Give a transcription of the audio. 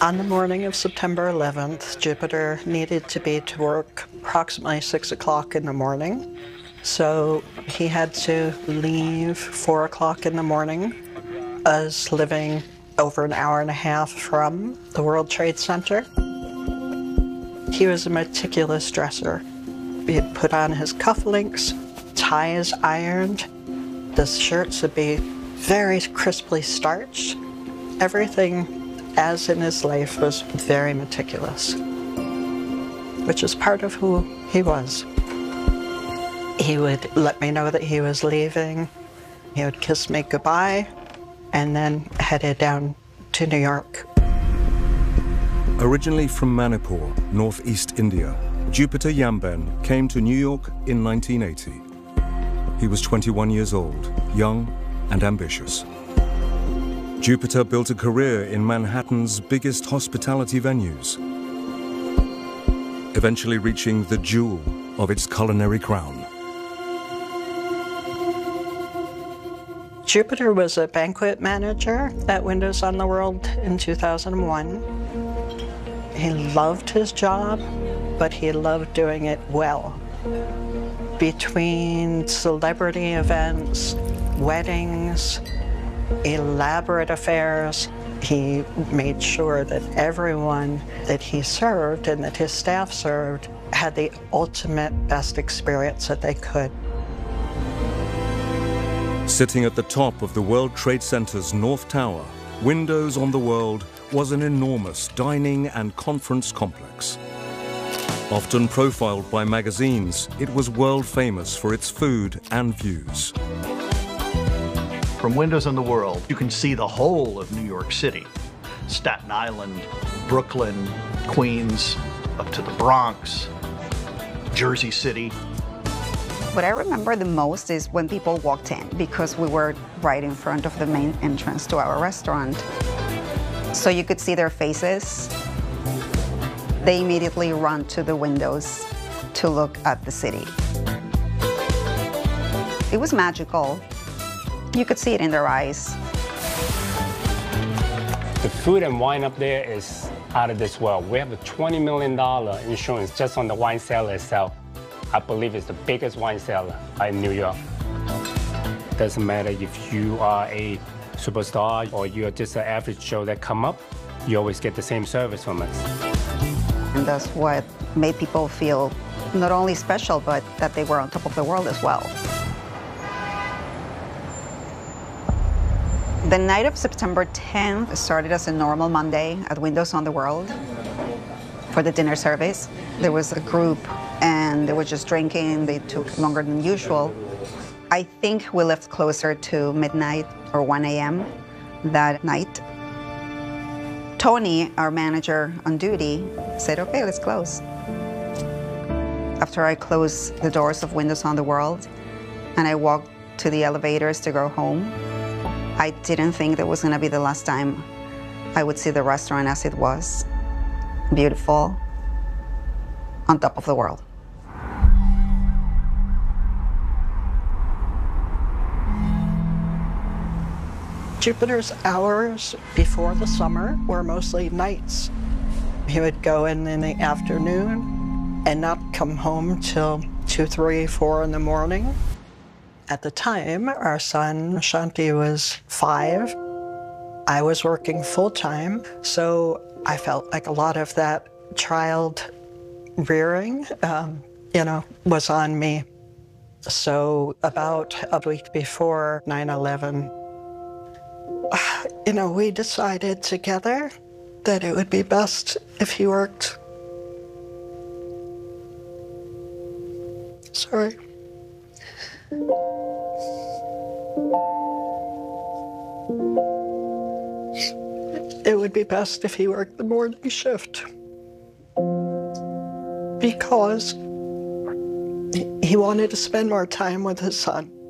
On the morning of September 11th, Jupiter needed to be to work approximately 6 o'clock in the morning. So he had to leave 4 o'clock in the morning, us living over an hour and a half from the World Trade Center. He was a meticulous dresser. He'd put on his cufflinks, ties ironed, the shirts would be very crisply starched. Everything, as in his life, was very meticulous, which is part of who he was. He would let me know that he was leaving. He would kiss me goodbye and then headed down to New York. Originally from Manipur, northeast India, Jupiter Yamben came to New York in 1980. He was 21 years old, young and ambitious. Jupiter built a career in Manhattan's biggest hospitality venues, eventually reaching the jewel of its culinary crown. Jupiter was a banquet manager at Windows on the World in 2001. He loved his job, but he loved doing it well. Between celebrity events, weddings, elaborate affairs, he made sure that everyone that he served and that his staff served had the ultimate best experience that they could. Sitting at the top of the World Trade Center's North Tower, Windows on the World was an enormous dining and conference complex. Often profiled by magazines, it was world famous for its food and views. From Windows on the World, you can see the whole of New York City. Staten Island, Brooklyn, Queens, up to the Bronx, Jersey City. What I remember the most is when people walked in, because we were right in front of the main entrance to our restaurant. So you could see their faces. They immediately run to the windows to look at the city. It was magical. You could see it in their eyes. The food and wine up there is out of this world. We have a $20 million insurance just on the wine cellar itself. I believe it's the biggest wine cellar in New York. Doesn't matter if you are a superstar or you're just an average Joe that come up, you always get the same service from us. And that's what made people feel not only special, but that they were on top of the world as well. The night of September 10th started as a normal Monday at Windows on the World for the dinner service. There was a group and they were just drinking. They took longer than usual. I think we left closer to midnight or 1 a.m. that night. Tony, our manager on duty, said, okay, let's close. After I closed the doors of Windows on the World and I walked to the elevators to go home, I didn't think that was going to be the last time I would see the restaurant as it was. Beautiful, on top of the world. Jupiter's hours before the summer were mostly nights. He would go in the afternoon and not come home till 2, 3, 4 in the morning. At the time, our son, Shanti, was 5. I was working full-time, so I felt like a lot of that child rearing, was on me. So about a week before 9/11, we decided together that it would be best if he worked. Sorry. It would be best if he worked the morning shift because he wanted to spend more time with his son.